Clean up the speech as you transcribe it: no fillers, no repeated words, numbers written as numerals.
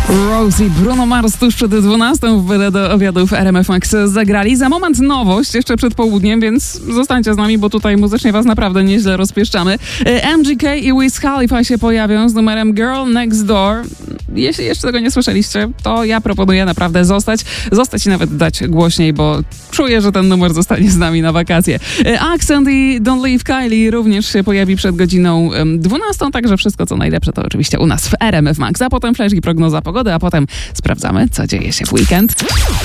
Rose i Bruno Mars tuż przed 12 w wydaniu do obiadów RMF Max zagrali. Za moment nowość, jeszcze przed południem, więc zostańcie z nami, bo tutaj muzycznie was naprawdę nieźle rozpieszczamy. MGK i Wiz Khalifa się pojawią z numerem Girl Next Door. Jeśli jeszcze tego nie słyszeliście, to ja proponuję naprawdę zostać i nawet dać głośniej, bo czuję, że ten numer zostanie z nami na wakacje. Accent i Don't Leave Kylie również się pojawi przed godziną 12, także wszystko co najlepsze to oczywiście u nas w RMF Max, a potem flash i prognoza pogody, a potem sprawdzamy, co dzieje się w weekend.